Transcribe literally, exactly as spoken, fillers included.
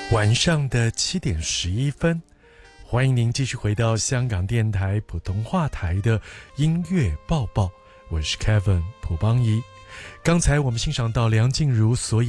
晚上的七点十一分，欢迎您继续回到香港电台普通话台的音乐报报，我是 Kevin 蒲邦仪。刚才我们欣赏到梁静茹所演